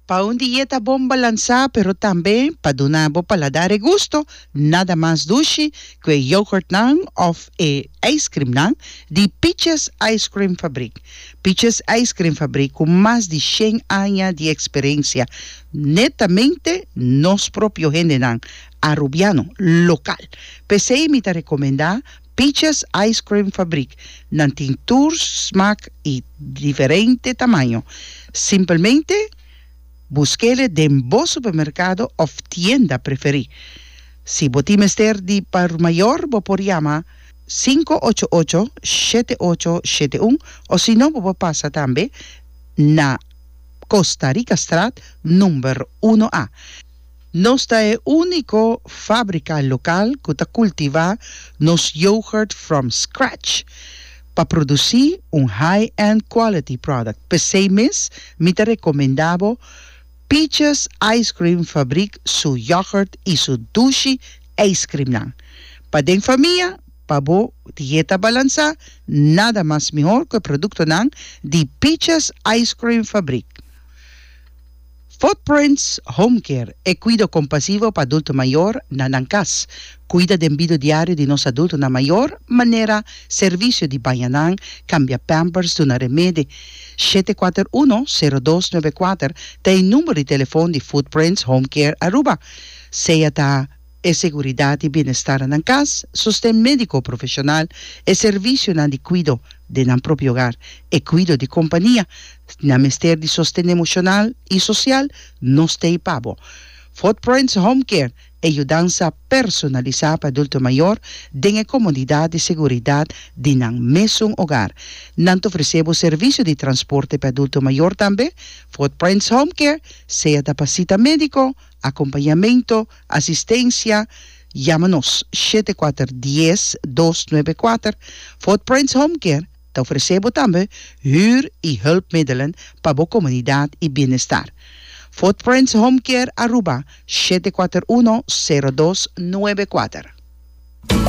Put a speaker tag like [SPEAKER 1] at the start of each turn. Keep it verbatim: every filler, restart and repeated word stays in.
[SPEAKER 1] Pa un dieta bom balança, pero também pa dunabo paladar e gusto, nada mais doce que yogurt nang of e ice cream nang de Peaches Ice Cream Fabric. Peaches Ice Cream Fabric com mais de cem anos de experiência, netamente nos próprios gente nang, arubiano, local. Pensei me te recomendar Peaches Ice Cream Fabric, nan tintur, smaak e diferente tamanho. Simplesmente busquele en vos supermercado o tienda preferí. Si voti mester di par mayor, vos por llama cinco ocho ocho, siete ocho siete uno o si no, vos pasa también na Costa Rica Strat number uno A. Nostra è unico fábrica local que ta cultiva nos yogurt from scratch para producir un high-end quality product. Per sei mes, mi te recomendavo Peaches Ice Cream Fabric su yogurt y su dulce ice cream nang. Pa den familia, pa bo dieta balanza, nada más mejor que producto nang di Peaches Ice Cream Fabric. Footprints Home Care e cuido compasivo para adulto mayor na nancas. Cuida del vida diario di nos adulto na mayor manera, servicio di bayanang, cambia pampers de una remede. sette quattro uno zero due nove quattro te il numero di telefono di Footprints Home Care Aruba. Sea ta e seguridad y bienestar en casa, sostén médico profesional e servicio na di cuido de nan propio hogar e cuido di compañía, na mester di sostén emocional y social, no stay pavo. Footprints Home Care, ayudanza personalizada para adulto mayor, den comodidad y seguridad de nan mesón hogar. Nanto ofrecemos servicio de transporte para adulto mayor también. Footprints Home Care, sea da pasita médico, acompañamiento, asistencia, llámanos siete cuatro uno cero dos nueve cuatro. Footprints Home Care, te ofrecemos también huur y hulpmiddelen para la comunidad y bienestar. Footprints Home Care Aruba siete cuatro uno zero dos nueve cuatro.